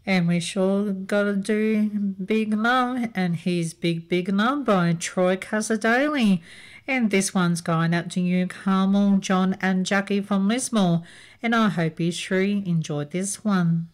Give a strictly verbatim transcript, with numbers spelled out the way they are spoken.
And we sure gotta do Big Love and His Big Big Love by Troy Casadale. And this one's going out to you, Carmel, John and Jackie from Lismore. And I hope you truly enjoyed this one.